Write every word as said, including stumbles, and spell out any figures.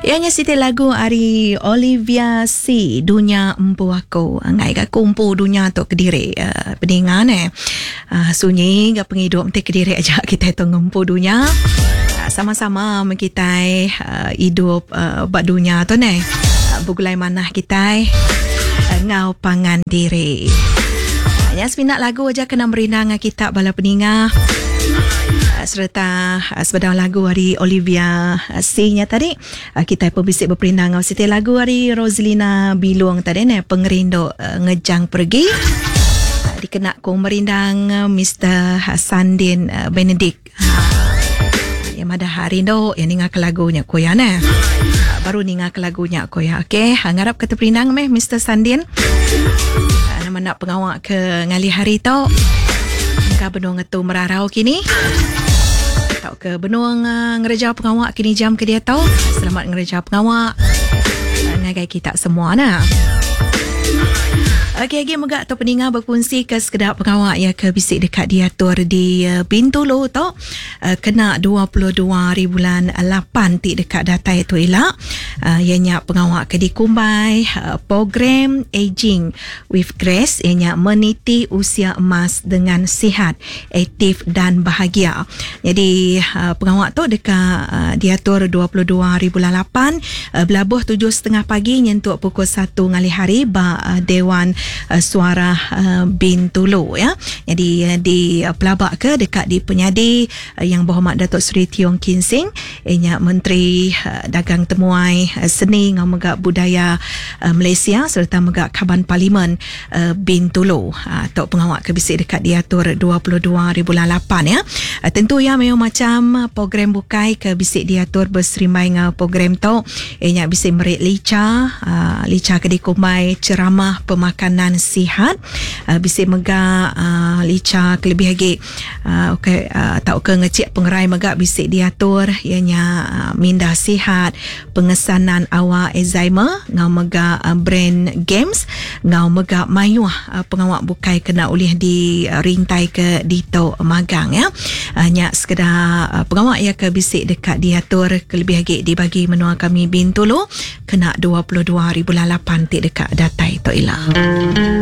Ianya siti lagu ari Olivia C, Dunia Empu Aku. Ngai ka kumpu dunia tu Kediri. Uh, Peningan eh. Uh, sunyi ka penghidup te Kediri aja kita tu ngempu dunia. Uh, sama-sama kita uh, hidup uh, bak dunia tu ne. Uh, Bugulai manah kita uh, ngau pangan diri. Uh, yang sepinak lagu aja kena merinang kita bala peningah. Serta sebedang lagu hari Olivia C-nya tadi kita pembisik berperindang setiap lagu hari Roslina Biluang tadi ni pengerindu ngejang pergi dikena kong merindang Mister Sandin Benedict yang ada hari tu yang ninga ke lagunya koya ne baru ninga ke lagunya koya. Okey, ngarap kata perindang meh Mister Sandin nama nak pengawak ke ngali hari tu ka benung ngetu merarau kini tau ke benung uh, ngereja pengawak kini jam ke dia tahu. Selamat ngereja pengawak uh, ngagai kita semua nah. Okey, lagi megak tu peninga berkongsi ke sekedar pengawak ya ke bisik dekat diatur di uh, Bintulu tu uh, kena dua puluh dua hari bulan lapan ti dekat data itu elak uh, ianya pengawak ke di Kumbai uh, program Aging with Grace ianya meniti usia emas dengan sihat, aktif dan bahagia. Jadi uh, pengawak tu dekat uh, diatur dua puluh dua hari bulan lapan uh, belabuh tujuh tiga puluh pagi nyentuk pukul satu ngali hari ba uh, Dewan Uh, suara uh, Bintulu ya. Jadi uh, di uh, pelabak ke dekat di penyadi uh, yang berhormat Datuk Seri Tiong Kinsing ianya Menteri uh, Dagang Temuai uh, Seni ngau megak budaya uh, Malaysia serta megak Kaban Parlimen uh, Bintulu uh, tok pengawak ke bisik dekat diatur dua puluh dua hari bulan lapan ya. Uh, tentu ya memang macam uh, program bukai ke bisik diatur berserimai ngau program tu ianya bisik merik lica uh, lica ke dikumai ceramah pemakanan sihat uh, bisa megak uh, lica kelebih lagi uh, okay, uh, tak ke ngecik pengerai megak bisa diatur ianya uh, minda sihat pengesanan awak Alzheimer ngau megak uh, brain games ngau megak mayuh uh, pengawak bukai kena ulih di uh, rintai ke dito magang ya uh, nyak sekedar uh, pengawak ya ke bisik dekat diatur kelebih lagi dibagi menua kami Bintulu kena dua puluh dua hari bulan lapan ti dekat data itu ilah.